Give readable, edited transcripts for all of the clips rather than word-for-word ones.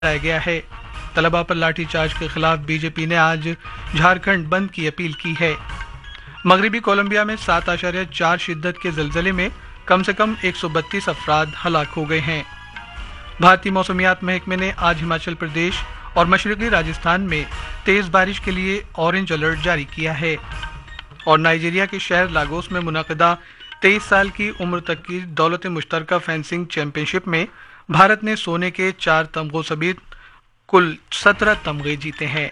لایا گیا ہے۔ طلبہ پر لاٹھی چارج کے خلاف بی جے پی نے آج جھارکھنڈ بند کی اپیل کی ہے۔ مغربی کولمبیا میں 7.4 شدت کے زلزلے میں کم سے کم 132 افراد ہلاک ہو گئے ہیں۔ بھارتی موسمیات محکمے نے آج ہماچل پردیش اور مشرقی راجستھان میں تیز بارش کے لیے اورنج الرٹ جاری کیا ہے۔ اور نائجیریا کے شہر لاگوس میں منعقدہ 23 سال کی عمر تک کی دولت مشترکہ فینسنگ چیمپئن شپ میں بھارت نے سونے کے 4 تمغوں سمیت کل 17 تمغے جیتے ہیں۔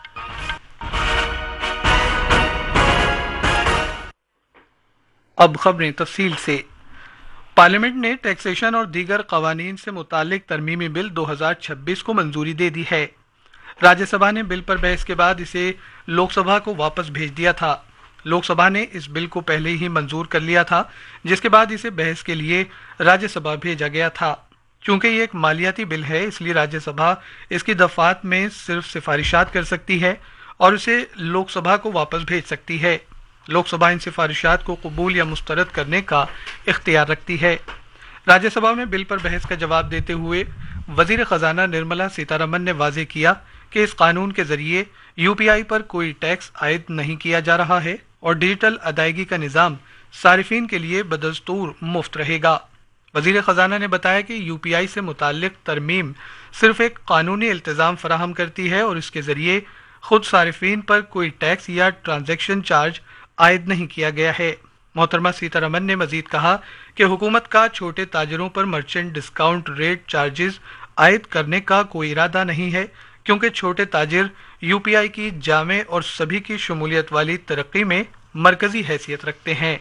اب خبریں تفصیل سے۔ پارلیمنٹ نے ٹیکسیشن اور دیگر قوانین سے متعلق ترمیمی بل 2026 کو منظوری دے دی ہے۔ راجیہ سبھا نے بل پر بحث کے بعد اسے لوک سبھا کو واپس بھیج دیا تھا۔ لوک سبھا نے اس بل کو پہلے ہی منظور کر لیا تھا، جس کے بعد اسے بحث کے لیے راجیہ سبھا بھیجا گیا تھا۔ چونکہ یہ ایک مالیاتی بل ہے، اس لیے راجیہ سبھا اس کی دفعات میں صرف سفارشات کر سکتی ہے اور اسے لوک سبھا کو واپس بھیج سکتی ہے۔ لوک سبھا ان سفارشات کو قبول یا مسترد کرنے کا اختیار رکھتی ہے۔ راجیہ سبھا میں بل پر بحث کا جواب دیتے ہوئے وزیر خزانہ نرملا سیتارمن نے واضح کیا کہ اس قانون کے ذریعے یو پی آئی پر کوئی ٹیکس عائد نہیں کیا جا رہا ہے اور ڈیجیٹل ادائیگی کا نظام صارفین کے لیے بدستور مفت رہے گا۔ وزیر خزانہ نے بتایا کہ یو پی آئی سے متعلق ترمیم صرف ایک قانونی التزام فراہم کرتی ہے اور اس کے ذریعے خود صارفین پر کوئی ٹیکس یا ٹرانزیکشن چارج عائد نہیں کیا گیا ہے۔ محترمہ سیتارمن نے مزید کہا کہ حکومت کا چھوٹے تاجروں پر مرچنٹ ڈسکاؤنٹ ریٹ چارجز عائد کرنے کا کوئی ارادہ نہیں ہے، کیونکہ چھوٹے تاجر یو پی آئی کی جامع اور سبھی کی شمولیت والی ترقی میں مرکزی حیثیت رکھتے ہیں۔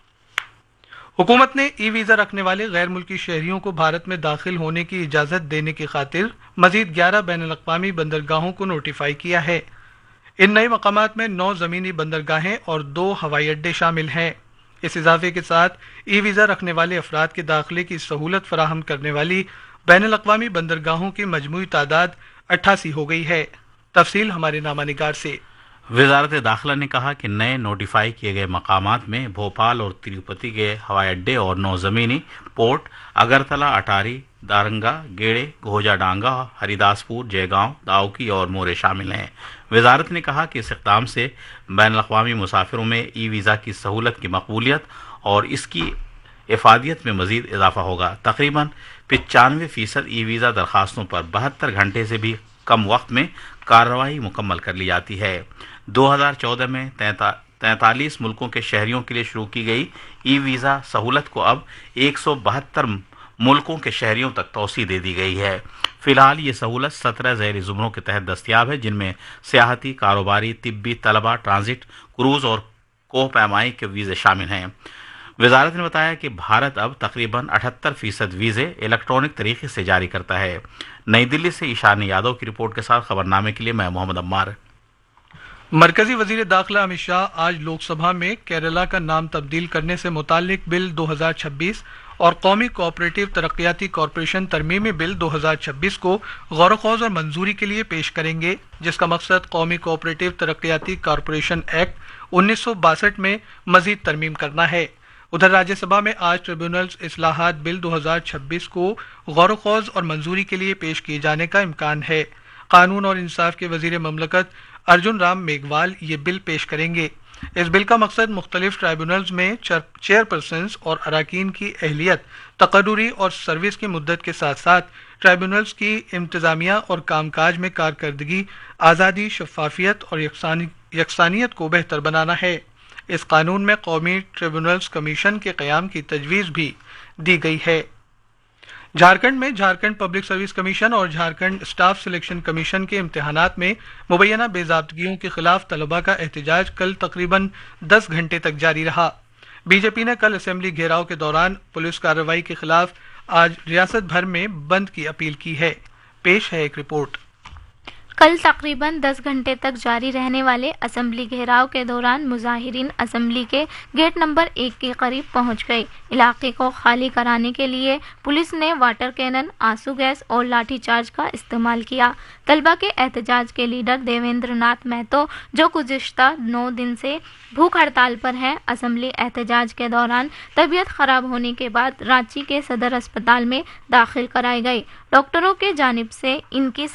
حکومت نے ای ویزا رکھنے والے غیر ملکی شہریوں کو بھارت میں داخل ہونے کی اجازت دینے کی خاطر مزید 11 بین الاقوامی بندرگاہوں کو نوٹیفائی کیا ہے۔ ان نئے مقامات میں 9 زمینی بندرگاہیں اور 2 ہوائی اڈے شامل ہیں۔ اس اضافے کے ساتھ ای ویزا رکھنے والے افراد کے داخلے کی سہولت فراہم کرنے والی بین الاقوامی بندرگاہوں کی مجموعی تعداد 88 ہو گئی ہے۔ تفصیل ہمارے نامہ نگار سے۔ وزارت داخلہ نے کہا کہ نئے نوٹیفائی کیے گئے مقامات میں بھوپال اور تروپتی کے ہوائی اڈے اور 9 زمینی پورٹ اگرتلا، اٹاری، دارنگا، گیڑے، گھوجا ڈانگا، ہری داس پور، جے گاؤں، داؤکی اور مورے شامل ہیں۔ وزارت نے کہا کہ اس اقدام سے بین الاقوامی مسافروں میں ای ویزا کی سہولت کی مقبولیت اور اس کی افادیت میں مزید اضافہ ہوگا۔ تقریباً 95% ای ویزا درخواستوں پر 72 گھنٹے سے بھی کم وقت میں کارروائی مکمل کر لی جاتی ہے۔ 2014 میں 43 ملکوں کے شہریوں کے لیے شروع کی گئی ای ویزا سہولت کو اب 172 ملکوں کے شہریوں تک توسیع دے دی گئی ہے۔ فی الحال یہ سہولت 17 ذیلی زمروں کے تحت دستیاب ہے، جن میں سیاحتی، کاروباری، طبی، طلبہ، ٹرانزٹ، کروز اور کوہ پیمائی کے ویزے شامل ہیں۔ وزارت نے بتایا کہ بھارت اب تقریباً 78% ویزے الیکٹرانک طریقے سے جاری کرتا ہے۔ نئی دلی سے ایشان یادو کی رپورٹ کے ساتھ خبرنامے کے لیے میں محمد عمار۔ مرکزی وزیر داخلہ امت شاہ آج لوک سبھا میں کیرالہ کا نام تبدیل کرنے سے متعلق بل 2026 اور قومی کوآپریٹو ترقیاتی کارپوریشن ترمیمی بل 2026 کو غور و خوض اور منظوری کے لیے پیش کریں گے، جس کا مقصد قومی کوآپریٹو ترقیاتی کارپوریشن ایکٹ 1962 میں مزید ترمیم کرنا ہے۔ ادھر راجیہ سبھا میں آج ٹریبیونلز اصلاحات بل 2026 کو غور و خوض اور منظوری کے لیے پیش کیے جانے کا امکان ہے۔ قانون اور انصاف کے وزیر مملکت ارجن رام میگھوال یہ بل پیش کریں گے۔ اس بل کا مقصد مختلف ٹرائبونلز میں چیئرپرسنز اور اراکین کی اہلیت، تقرری اور سروس کی مدت کے ساتھ ساتھ ٹرائبونلز کی انتظامیہ اور کام کاج میں کارکردگی، آزادی، شفافیت اور یکسانیت کو بہتر بنانا ہے۔ اس قانون میں قومی ٹریبونلز کمیشن کے قیام کی تجویز بھی دی گئی ہے۔ جھارکھنڈ میں جھارکھنڈ پبلک سروس کمیشن اور جھارکھنڈ اسٹاف سلیکشن کمیشن کے امتحانات میں مبینہ بے ضابطگیوں کے خلاف طلباء کا احتجاج کل تقریباً 10 گھنٹے تک جاری رہا۔ بی جے پی نے کل اسمبلی گھیراؤ کے دوران پولیس کارروائی کے خلاف آج ریاست بھر میں بند کی اپیل کی ہے۔ پیش ہے ایک رپورٹ۔ کل تقریباً 10 گھنٹے تک جاری رہنے والے اسمبلی گھیراؤ کے دوران مظاہرین اسمبلی کے گیٹ نمبر 1 کے قریب پہنچ گئے۔ علاقے کو خالی کرانے کے لیے پولیس نے واٹر کینن، آنسو گیس اور لاٹھی چارج کا استعمال کیا۔ طلبہ کے احتجاج کے لیڈر دیویندر ناتھ مہتو، جو گزشتہ 9 دن سے بھوک ہڑتال پر ہیں، اسمبلی احتجاج کے دوران طبیعت خراب ہونے کے بعد رانچی کے صدر اسپتال میں داخل کرائے گئے۔ ڈاکٹروں کی جانب سے ان کی